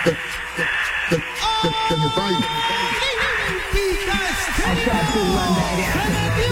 Can you fight? I tried to run that out.